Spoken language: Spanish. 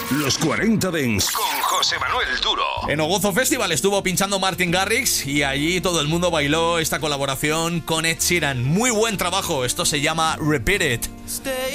Los 40 Dents con José Manuel Duro. En Ogozo Festival estuvo pinchando Martin Garrix y allí todo el mundo bailó esta colaboración con Ed Sheeran. Muy buen trabajo, esto se llama Repeat It. Stay